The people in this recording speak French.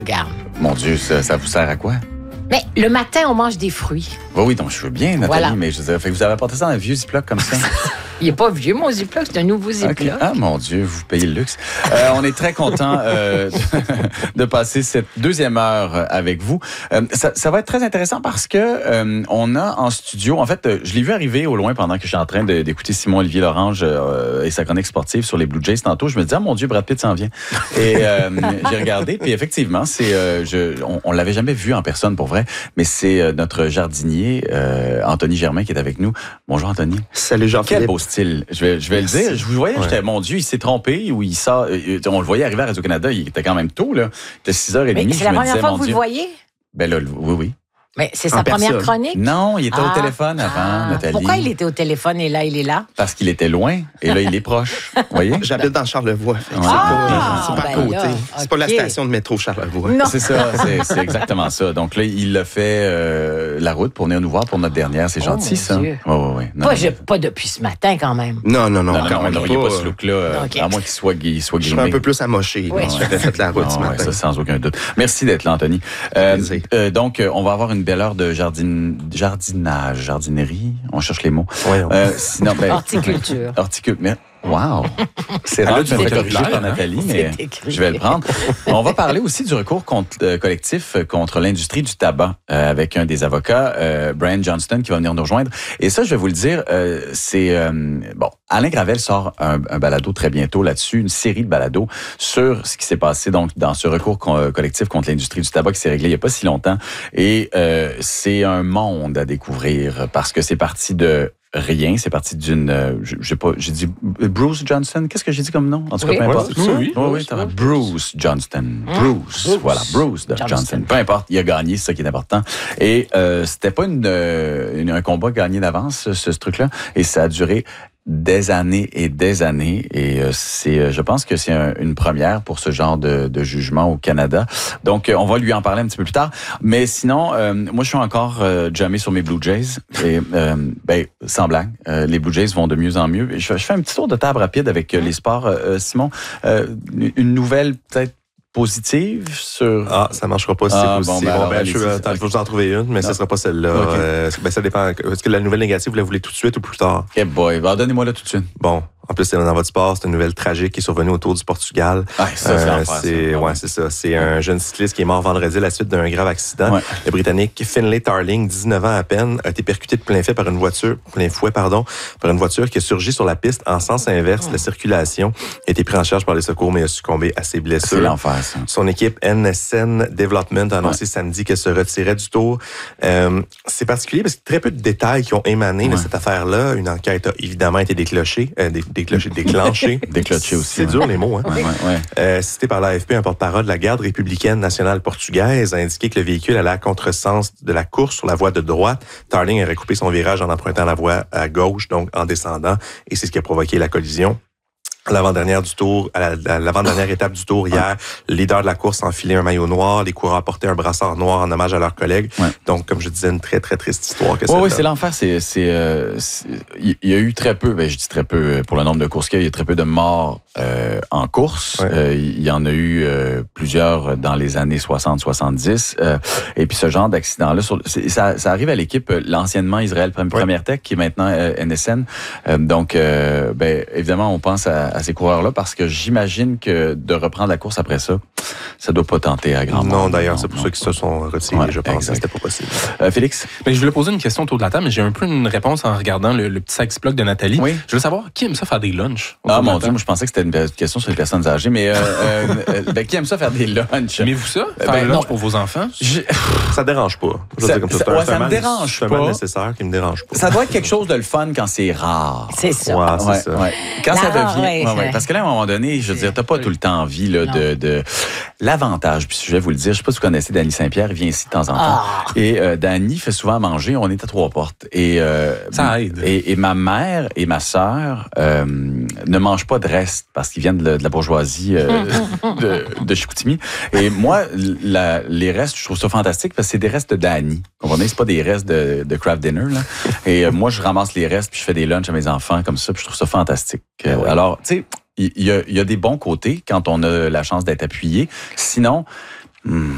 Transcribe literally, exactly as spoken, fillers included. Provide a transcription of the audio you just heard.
Garde. Mon Dieu, ça, ça vous sert à quoi? Mais le matin, on mange des fruits. Oui, oui, donc je veux bien, Nathalie, Voilà. mais je veux dire, fait que vous avez apporté ça dans un vieux Ziploc comme ça? Il n'est pas vieux, mon Ziploc, c'est un nouveau Ziploc. Okay. Ah, mon Dieu, vous payez le luxe. Euh, on est très content euh, de passer cette deuxième heure avec vous. Euh, ça, ça va être très intéressant parce que euh, on a en studio, en fait, je l'ai vu arriver au loin pendant que je suis en train de, d'écouter Simon-Olivier Lorange euh, et sa chronique sportive sur les Blue Jays tantôt. Je me disais, ah, mon Dieu, Brad Pitt s'en vient. Et euh, j'ai regardé, puis effectivement, c'est, euh, je, on, on l'avait jamais vu en personne pour vrai, mais c'est euh, notre jardinier, euh, Anthony Germain, qui est avec nous. Bonjour, Anthony. Salut, Jean-Philippe. Quel beau style. Je vais, je vais le dire. Je vous voyais, ouais. J'étais, mon Dieu, il s'est trompé ou il sort. On le voyait arriver à Radio-Canada, il était quand même tôt, là. Il était six heures trente. Mais c'est la première fois que vous le voyez? Ben là, oui, oui. Mais c'est sa première chronique? Non, il était ah, au téléphone avant, ah, Nathalie. Pourquoi il était au téléphone et là, il est là? Parce qu'il était loin et là, il est proche. Vous voyez? J'habite dans Charlevoix. Ouais. C'est ah, pas, c'est pas ben à côté. Là, c'est okay. pas la station de métro Charlevoix. Non. C'est ça, c'est, c'est exactement ça. Donc là, il a fait euh, la route pour venir nous voir pour notre dernière. C'est oh, gentil, ça. Oui, oui, oui. Pas, je, pas depuis ce matin, quand même. Non, non, non. Non, non, quand non, même non, pas. il n'y a pas ce look-là, okay. à moins qu'il soit, qu'il soit grimé. Je suis un peu plus amoché. Oui. J'avais fait la route non, ce matin. Ouais, ça, sans aucun doute. Merci d'être là, Anthony. Euh, euh, donc, on va avoir une belle heure de jardin, jardinage, jardinerie. On cherche les mots. Oui, euh, sinon, ben, horticulture. Horticulture. Wow! C'est rare que je me fais corriger par Nathalie, mais je vais le prendre. On va parler aussi du recours contre, euh, collectif contre l'industrie du tabac euh, avec un des avocats, euh, Brian Johnston, qui va venir nous rejoindre. Et ça, je vais vous le dire, euh, c'est... Euh, bon, Alain Gravel sort un, un balado très bientôt là-dessus, une série de balados sur ce qui s'est passé donc dans ce recours co- collectif contre l'industrie du tabac qui s'est réglé il n'y a pas si longtemps. Et euh, c'est un monde à découvrir parce que c'est parti de... Rien, c'est parti d'une, euh, j'ai pas, j'ai dit Bruce Johnston. Qu'est-ce que j'ai dit comme nom? En tout cas, oui, peu importe. Oui, oui, oui, oui, oui, Bruce Johnston. Bruce, Bruce. Voilà, Bruce Johnston. Johnston. Peu importe, il a gagné, c'est ça qui est important. Et euh, c'était pas une, une un combat gagné d'avance, ce, ce truc-là, et ça a duré des années et des années. Et euh, c'est, je pense que c'est un, une première pour ce genre de, de jugement au Canada. Donc, euh, on va lui en parler un petit peu plus tard. Mais sinon, euh, moi, je suis encore euh, jammé sur mes Blue Jays. Et, euh, ben, sans blague, euh, les Blue Jays vont de mieux en mieux. Je, je fais un petit tour de table rapide avec euh, les sports. Euh, Simon, euh, une nouvelle peut-être positive sur... Ah, ça marchera pas si ah, c'est positif. Bon, ben, bon, ben, je vais okay. vous en trouver une, mais non. Ce sera pas celle-là. Okay. Euh, ben, ça dépend. Est-ce que la nouvelle négative, vous la voulez tout de suite ou plus tard? Eh boy, ben, donnez-moi là tout de suite. Bon. En plus, c'est dans votre sport, c'est une nouvelle tragique qui est survenue autour du Portugal. Ah, ça, c'est, euh, c'est, ça. ouais, c'est ça. C'est un jeune cycliste qui est mort vendredi à la suite d'un grave accident. Ouais. Le Britannique Finlay Tarling, dix-neuf ans à peine, a été percuté de plein fait par une voiture, plein fouet, pardon, par une voiture qui a surgi sur la piste en sens inverse. Mmh. La circulation a été prise en charge par les secours, mais a succombé à ses blessures. C'est l'enfer, ça. Son équipe N S N Development a annoncé ouais. samedi qu'elle se retirait du tour. Euh, c'est particulier parce qu'il y a très peu de détails qui ont émané ouais. de cette affaire-là. Une enquête a évidemment été déclenchée, euh, dé- déclenchée, déclenchée. Déclenché aussi. C'est ouais. dur les mots, hein? Ouais, ouais. Euh, cité par l'A F P, un porte-parole de la garde républicaine nationale portugaise a indiqué que le véhicule allait à contresens de la course sur la voie de droite. Tarling a recoupé son virage en empruntant la voie à gauche, donc en descendant, et c'est ce qui a provoqué la collision. À l'avant-dernière du tour, à, la, à l'avant-dernière étape du tour hier, le leader de la course a enfilé un maillot noir, les coureurs portaient un brassard noir en hommage à leurs collègues. Ouais. Donc, comme je disais, une très, très triste histoire. Oui, oui, c'est l'enfer. C'est, c'est, euh, c'est, il y a eu très peu, ben, je dis très peu pour le nombre de courses qu'il y a, il y a très peu de morts euh, en course. Ouais. Euh, il y en a eu euh, plusieurs dans les années soixante soixante-dix. Euh, et puis, ce genre d'accident-là, sur, ça, ça arrive à l'équipe, l'anciennement Israël Première ouais. Tech, qui est maintenant euh, N S N. Euh, donc, euh, ben, évidemment, on pense à à ces coureurs-là parce que j'imagine que de reprendre la course après ça, ça doit pas tenter à grand Non, monde. d'ailleurs, non, c'est pour non, ça qu'ils se sont retirés, ouais, je pense. Exact. C'était pas possible. Euh, Félix? Mais je voulais poser une question autour de la table, mais j'ai un peu une réponse en regardant le, le petit sac-bloc de Nathalie. Oui. Je veux savoir, qui aime ça faire des lunchs? Ah, mon Dieu, moi, je pensais que c'était une question sur les personnes âgées, mais euh, euh, ben, qui aime ça faire des lunchs? Aimez-vous ça? Faire ben, des lunchs pour vos enfants? Je... Ça dérange pas. Je ça, dire comme ça, ça, ouais, ça me dérange pas. C'est un mal nécessaire qui me dérange pas. Ça doit être quelque chose de le fun quand c'est rare. C'est ça. Ouais, c'est ouais, ça. Ouais. Quand la ça devient... Ouais, ouais, ouais. Parce que là, à un moment donné, je veux dire, t'as pas tout le temps envie là, de, de... L'avantage, puis je vais vous le dire, je sais pas si vous connaissez Danny Saint-Pierre, il vient ici de temps en temps. Ah. Et euh, Danny fait souvent à manger, on est à trois portes. Et, euh, ça aide. Et, et ma mère et ma sœur euh, ne mangent pas de reste parce qu'ils viennent de, de la bourgeoisie euh, de, de Chicoutimi. Et moi, la, les restes, je trouve ça fantastique parce que c'est des restes de Danny. Vous comprenez? C'est pas des restes de, de craft dinner, là. Et euh, moi, je ramasse les restes puis je fais des lunchs à mes enfants comme ça puis je trouve ça fantastique. Euh, ouais. Alors, tu sais, il y, y, a, il y a des bons côtés quand on a la chance d'être appuyé. Sinon, hmm,